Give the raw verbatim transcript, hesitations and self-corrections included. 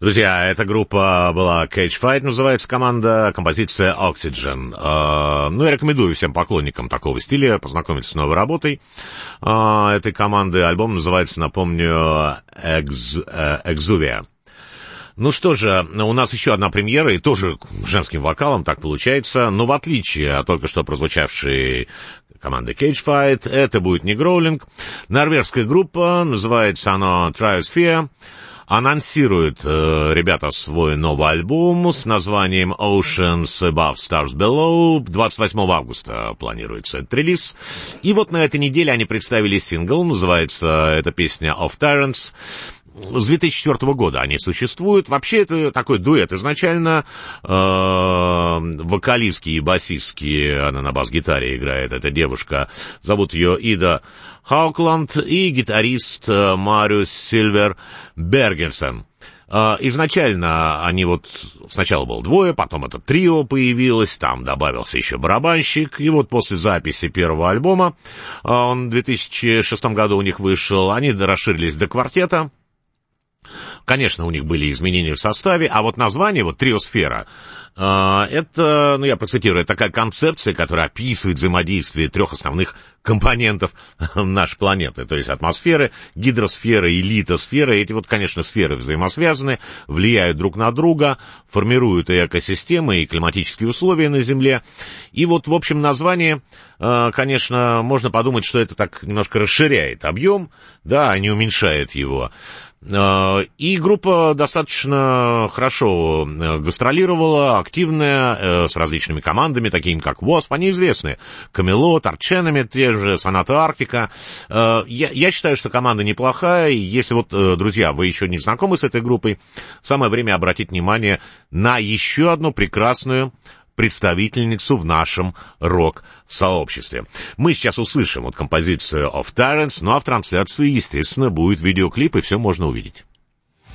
Друзья, эта группа была Cage Fight, называется команда, композиция Oxygen. Э, ну, я рекомендую всем поклонникам такого стиля познакомиться с новой работой э, этой команды. Альбом называется, напомню, Exuvia. Ну что же, у нас еще одна премьера, и тоже женским вокалом, так получается, но в отличие от только что прозвучавшей команды Cage Fight, это будет не гроулинг. Норвежская группа, называется она Triosphere. Анонсируют э, ребята свой новый альбом с названием Oceans Above, Stars Below. двадцать восьмого августа планируется этот релиз. И вот на этой неделе они представили сингл, называется эта песня Of Tyrants. С две тысячи четвёртого года они существуют. Вообще это такой дуэт изначально. Э, вокалистки и басистки, она на бас-гитаре играет, эта девушка. Зовут ее Ида Хаукланд. И гитарист Мариус Сильвер Бергенсен. Э, изначально они вот... Сначала было двое, потом это трио появилось, там добавился еще барабанщик. И вот после записи первого альбома, э, он в две тысячи шестом году у них вышел, они расширились до квартета. Конечно, у них были изменения в составе, а вот название, вот «Триосфера», э, это, ну, я процитирую, такая концепция, которая описывает взаимодействие трех основных компонентов нашей планеты, то есть атмосферы, гидросферы и литосферы. Эти вот, конечно, сферы взаимосвязаны, влияют друг на друга, формируют и экосистемы, и климатические условия на Земле. И вот, в общем, название, э, конечно, можно подумать, что это так немножко расширяет объем, да, а не уменьшает его. И группа достаточно хорошо гастролировала, активная, с различными командами, такими как Wasp, они известны. Камелот, Арченами, те же, Соната Арктика. Я, я считаю, что команда неплохая. Если вот, друзья, вы еще не знакомы с этой группой, самое время обратить внимание на еще одну прекрасную представительницу в нашем рок-сообществе. Мы сейчас услышим вот композицию Of Tyrants, ну а в трансляции, естественно, будет видеоклип, и все можно увидеть.